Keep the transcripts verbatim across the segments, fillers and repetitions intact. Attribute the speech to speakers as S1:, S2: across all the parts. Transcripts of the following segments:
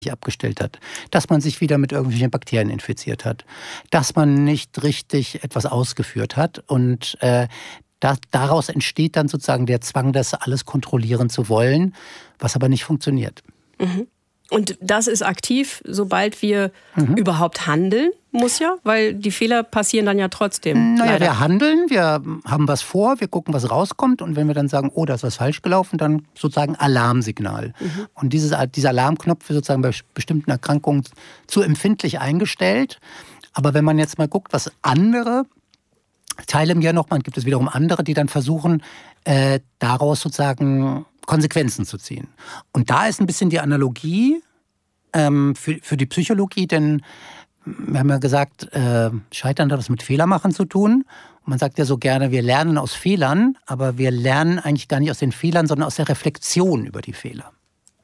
S1: abgestellt hat, dass man sich wieder mit irgendwelchen Bakterien infiziert hat, dass man nicht richtig etwas ausgeführt hat und äh, da, daraus entsteht dann sozusagen der Zwang, das alles kontrollieren zu wollen, was aber nicht funktioniert.
S2: Mhm. Und das ist aktiv, sobald wir mhm. überhaupt handeln, muss ja, weil die Fehler passieren dann ja trotzdem.
S1: Naja,
S2: leider.
S1: wir handeln, wir haben was vor, wir gucken, was rauskommt und wenn wir dann sagen, oh, da ist was falsch gelaufen, dann sozusagen Alarmsignal. Mhm. Und dieses, dieser Alarmknopf ist sozusagen bei bestimmten Erkrankungen zu empfindlich eingestellt. Aber wenn man jetzt mal guckt, was andere Teile im Gehirn noch, gibt es wiederum andere, die dann versuchen, äh, daraus sozusagen Konsequenzen zu ziehen. Und da ist ein bisschen die Analogie ähm, für, für die Psychologie, denn wir haben ja gesagt, äh, Scheitern hat was mit Fehlermachen zu tun. Und man sagt ja so gerne, wir lernen aus Fehlern, aber wir lernen eigentlich gar nicht aus den Fehlern, sondern aus der Reflexion über die Fehler.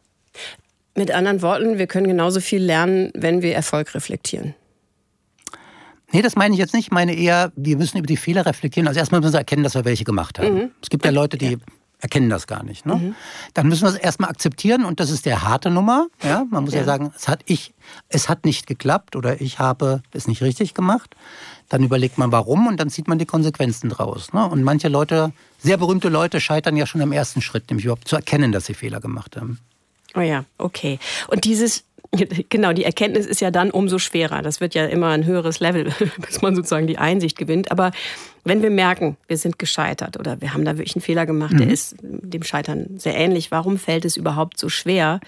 S2: Mit anderen Worten, wir können genauso viel lernen, wenn wir Erfolg reflektieren.
S1: Nee, das meine ich jetzt nicht. Ich meine eher, wir müssen über die Fehler reflektieren. Also erstmal müssen wir erkennen, dass wir welche gemacht haben. Mhm. Es gibt ja Leute, die ja. erkennen das gar nicht. Ne? Mhm. Dann müssen wir es erstmal akzeptieren und das ist der harte Nummer. Ja? Man muss ja. ja sagen, es hat, ich, es hat nicht geklappt oder ich habe es nicht richtig gemacht. Dann überlegt man, warum und dann zieht man die Konsequenzen draus. Ne? Und manche Leute, sehr berühmte Leute, scheitern ja schon am ersten Schritt, nämlich überhaupt zu erkennen, dass sie Fehler gemacht haben.
S2: Oh ja, okay. Und dieses Genau, die Erkenntnis ist ja dann umso schwerer. Das wird ja immer ein höheres Level, bis man sozusagen die Einsicht gewinnt. Aber wenn wir merken, wir sind gescheitert oder wir haben da wirklich einen Fehler gemacht, mhm. der ist dem Scheitern sehr ähnlich, warum fällt es überhaupt so schwer,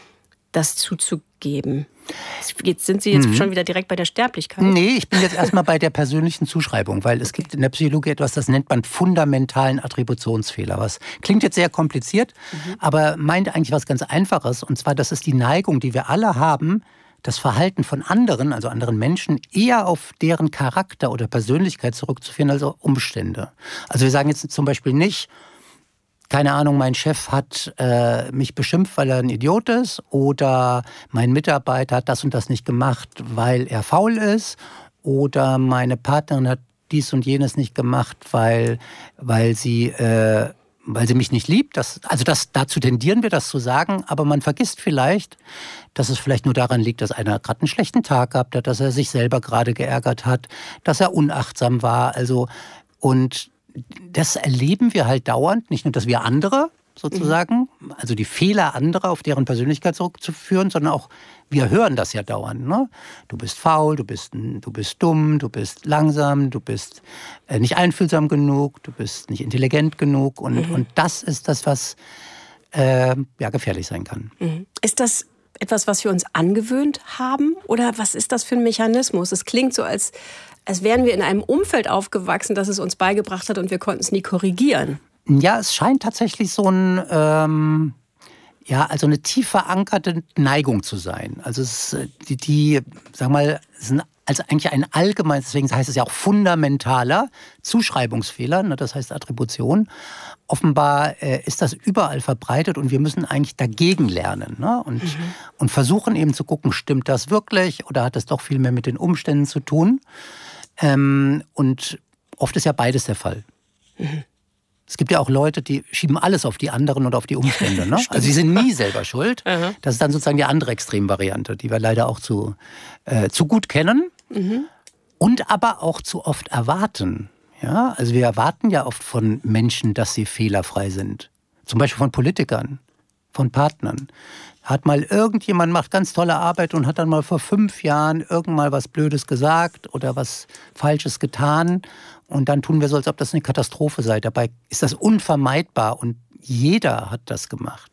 S2: das zuzugeben? Jetzt sind Sie jetzt mhm. schon wieder direkt bei der Sterblichkeit.
S1: Nee, ich bin jetzt erstmal bei der persönlichen Zuschreibung, weil es gibt in der Psychologie etwas, das nennt man fundamentalen Attributionsfehler. Was klingt jetzt sehr kompliziert, mhm. aber meint eigentlich was ganz Einfaches. Und zwar, das ist die Neigung, die wir alle haben, das Verhalten von anderen, also anderen Menschen, eher auf deren Charakter oder Persönlichkeit zurückzuführen als auf Umstände. Also wir sagen jetzt zum Beispiel nicht, keine Ahnung, mein Chef hat äh, mich beschimpft, weil er ein Idiot ist, oder mein Mitarbeiter hat das und das nicht gemacht, weil er faul ist, oder meine Partnerin hat dies und jenes nicht gemacht, weil, weil, sie, äh, weil sie mich nicht liebt. Das, also das, dazu tendieren wir, das zu sagen, aber man vergisst vielleicht, dass es vielleicht nur daran liegt, dass einer gerade einen schlechten Tag gehabt hat, dass er sich selber gerade geärgert hat, dass er unachtsam war. Also, und das erleben wir halt dauernd, nicht nur, dass wir andere sozusagen, mhm. also die Fehler anderer auf deren Persönlichkeit zurückzuführen, sondern auch, wir hören das ja dauernd. Ne? Du bist faul, du bist, du bist dumm, du bist langsam, du bist äh, nicht einfühlsam genug, du bist nicht intelligent genug. Und, mhm. und das ist das, was äh, ja, gefährlich sein kann.
S2: Mhm. Ist das etwas, was wir uns angewöhnt haben? Oder was ist das für ein Mechanismus? Es klingt so, als als wären wir in einem Umfeld aufgewachsen, das es uns beigebracht hat und wir konnten es nie korrigieren.
S1: Ja, es scheint tatsächlich so ein, ähm, ja, also eine tief verankerte Neigung zu sein. Also es, die, die, sag mal, sind also eigentlich ein allgemeines, deswegen heißt es ja auch fundamentaler Zuschreibungsfehler, ne, das heißt Attribution. Offenbar äh, ist das überall verbreitet und wir müssen eigentlich dagegen lernen, ne? und, mhm. und versuchen eben zu gucken, stimmt das wirklich oder hat das doch viel mehr mit den Umständen zu tun? Ähm, und oft ist ja beides der Fall. Mhm. Es gibt ja auch Leute, die schieben alles auf die anderen und auf die Umstände. Ne? Also sie sind nie selber schuld. Mhm. Das ist dann sozusagen die andere Extremvariante, die wir leider auch zu, äh, zu gut kennen mhm. und aber auch zu oft erwarten. Ja? Also wir erwarten ja oft von Menschen, dass sie fehlerfrei sind. Zum Beispiel von Politikern, von Partnern. Hat mal irgendjemand macht ganz tolle Arbeit und hat dann mal vor fünf Jahren irgendwann mal was Blödes gesagt oder was Falsches getan. Und dann tun wir so, als ob das eine Katastrophe sei. Dabei ist das unvermeidbar und jeder hat das gemacht.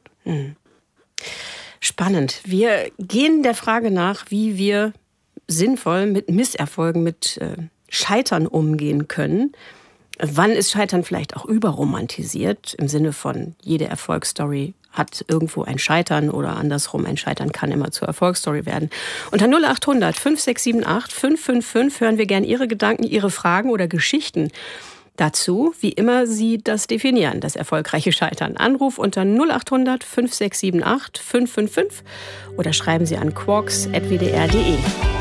S2: Spannend. Wir gehen der Frage nach, wie wir sinnvoll mit Misserfolgen, mit äh, Scheitern umgehen können. Wann ist Scheitern vielleicht auch überromantisiert, im Sinne von, jede Erfolgsstory hat irgendwo ein Scheitern oder andersrum, ein Scheitern kann immer zur Erfolgsstory werden. Unter null acht hundert fünf sechs sieben acht fünf fünf fünf hören wir gerne Ihre Gedanken, Ihre Fragen oder Geschichten dazu, wie immer Sie das definieren, das erfolgreiche Scheitern. Anruf unter null acht hundert fünf sechs sieben acht fünf fünf fünf oder schreiben Sie an quarks at w d r punkt d e.